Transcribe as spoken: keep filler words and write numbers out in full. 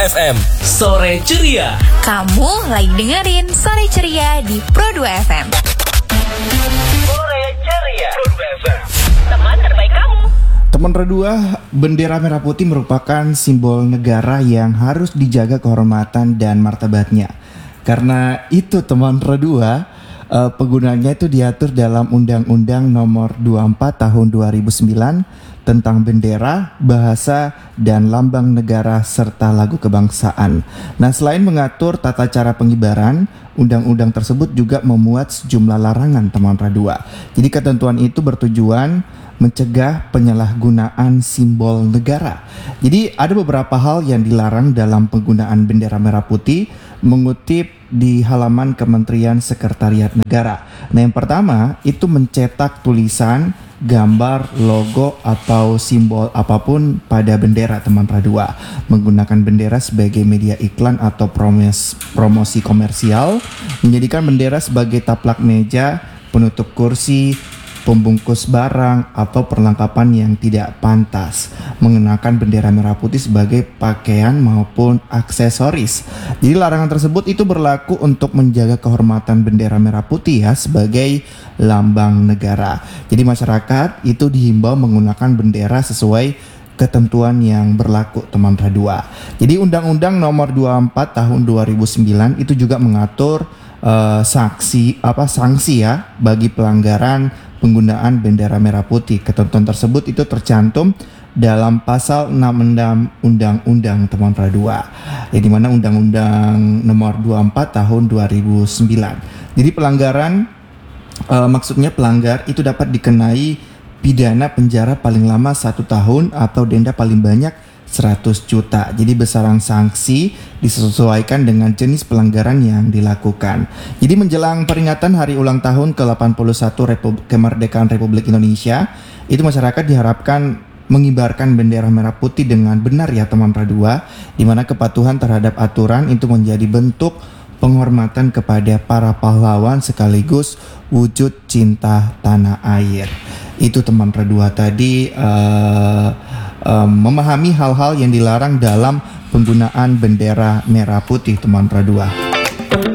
F M. Sore ceria. Kamu lagi dengerin Sore Ceria di Pro dua F M. Sore ceria. Pro dua F M. Teman terbaik kamu. Teman Pro dua, bendera merah putih merupakan simbol negara yang harus dijaga kehormatan dan martabatnya. Karena itu teman Pro dua, uh, penggunaannya itu diatur dalam Undang-Undang Nomor dua puluh empat Tahun dua ribu sembilan tentang bendera, bahasa, dan lambang negara serta lagu kebangsaan. Nah, selain mengatur tata cara pengibaran, undang-undang tersebut juga memuat sejumlah larangan teman Pro dua. Jadi ketentuan itu bertujuan mencegah penyalahgunaan simbol negara. Jadi ada beberapa hal yang dilarang dalam penggunaan bendera merah putih, mengutip di halaman Kementerian Sekretariat Negara. Nah, yang pertama itu mencetak tulisan, gambar, logo, atau simbol apapun pada bendera teman Pro dua. Menggunakan bendera sebagai media iklan atau promes, promosi komersial, menjadikan bendera sebagai taplak meja, penutup kursi, pembungkus barang, atau perlengkapan yang tidak pantas. Mengenakan bendera merah putih sebagai pakaian maupun aksesoris. Jadi larangan tersebut itu berlaku untuk menjaga kehormatan bendera merah putih ya sebagai lambang negara. Jadi masyarakat itu dihimbau menggunakan bendera sesuai ketentuan yang berlaku teman Pro dua. Jadi Undang-Undang Nomor dua puluh empat Tahun dua ribu sembilan itu juga mengatur uh, sanksi apa sanksi ya bagi pelanggaran penggunaan bendera merah putih. Ketentuan tersebut itu tercantum dalam pasal enam puluh enam Undang-Undang teman Pro dua, ya, di mana Undang-Undang Nomor dua puluh empat Tahun dua ribu sembilan. Jadi pelanggaran uh, maksudnya pelanggar itu dapat dikenai pidana penjara paling lama satu tahun atau denda paling banyak seratus juta. Jadi besaran sanksi disesuaikan dengan jenis pelanggaran yang dilakukan. Jadi menjelang peringatan hari ulang tahun ke delapan puluh satu Repub- kemerdekaan Republik Indonesia, itu masyarakat diharapkan mengibarkan bendera merah putih dengan benar ya teman Pro dua, di mana kepatuhan terhadap aturan itu menjadi bentuk penghormatan kepada para pahlawan sekaligus wujud cinta tanah air. Itu teman Pro dua tadi uh, uh, memahami hal-hal yang dilarang dalam penggunaan bendera merah putih teman Pro dua.